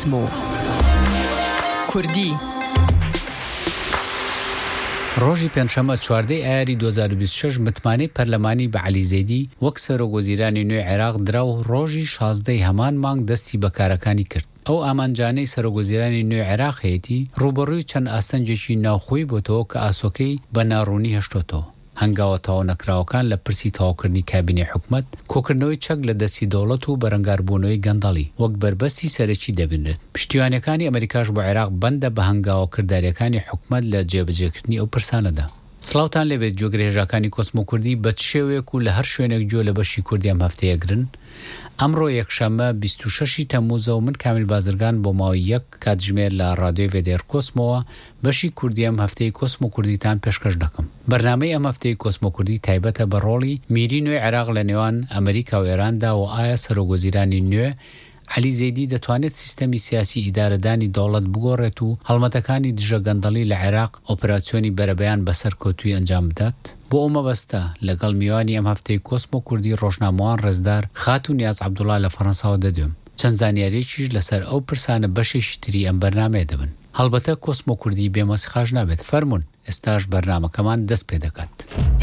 كوسمو كردي روژی پێنجشەمە 14 ئایاری 2026 متمانەی پەرلەمانی بە عەلی زەیدی وەک سەرۆکوەزیرانی نوێی عێراق درا و ڕۆژی 16 هەمان مانگ دەستی بەکارەکانی کرد. ئەو ئامانجانەی سەرۆکوەزیرانی نوێی عێراق هەیەی ڕوبەڕووی چەند ئاستەنجێکی ناوخۆیی بۆتەوە کە ئاسۆکەی بە ناڕوونی هەشتۆتەوە. هەنگاوە تەواو نەکراوەکان لە پرسی تەواوکردنی کابینەی حکومەت، کۆکردنەوەی چەک لە دەستی دەوڵەت و بەرەنگاربوونەوەی گەندەڵی وەک بربەستی سەرەکی دەبنرێت. پشتیوانیەکانی ئەمریکاش بۆ عێراق بەندە بە هەنگاوە کرداریەکانی حکومەت لە جێبەجێکردنی ئەو پرسانەدا. سڵاوتان لەبێت گوێگرێژەکانی کۆسمۆ کوردی بە شێوەیەک و لە هەر شوێنێک جۆ لە بەشی کوردی ئەم هەفتەیەگرن. ئەمڕۆ یەکشەمە 26 تەمموزە و من کامیل بازرگان بۆ ماوەی یەک کاتژمێر لە ڕادیۆی VDR کۆسمەوە بەشی کوردی ئەم هەفتەی کۆسمۆ کوردیتان پێشکەش دەکەم. بەرنامەی ئەم هەفتەی کۆسمۆ کوردی تایبەتە بە ڕۆڵی میری نوێی عێراق لە نێوان ئەمریکا و ئێراندا و ئایا سەرۆکوەزیرانی نوێ عەلی زەیدی دەتوانێت سیستەمی سیاسی ئیدارەدانی دەوڵەت بگۆڕێت و هەڵمەتەکانی دژە گەندەڵی لە عێراق ئۆپراسیۆنی بەرەبەیان بەسەر کۆتووی ئەنجام بدات؟ بۆ ئەو مەبەستە لەگەڵ میوانی ئەم هەفتەی کۆسمۆ کوردی ڕۆژنامەوان ڕێزدار خات و نیاز عەبدوڵڵا لە فەڕەنساوە دەدوێم. چەند زانیاریەکیش لەسەر ئەو پرسانە بەشێکی تری ئەم بەرنامەیە دەبن. هەڵبەتە کۆسمۆ کوردی بێمەسیخاژ نابێت. فەرموون ئێستاش بەرنامەکەمان دەست پێ دەکات.